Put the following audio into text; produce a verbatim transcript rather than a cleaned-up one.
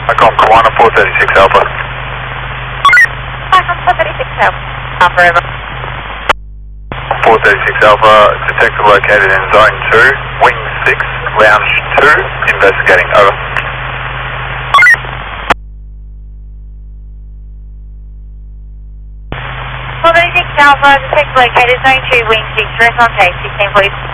I got Kiwana four thirty-six Alpha. Back on four thirty-six Alpha. Alpha, over. four thirty-six Alpha, detector located in zone two, wing six, lounge two, investigating, over. four thirty-six Alpha, detector located zone two, wing six, rest on tape, sixteen forty.